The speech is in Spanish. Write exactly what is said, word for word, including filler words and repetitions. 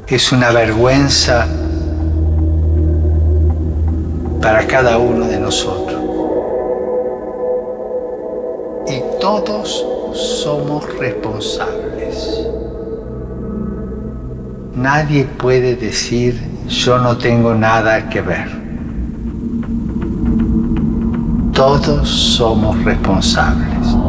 es una vergüenza para cada uno de nosotros. Y todos somos responsables. Nadie puede decir, yo no tengo nada que ver. Todos somos responsables.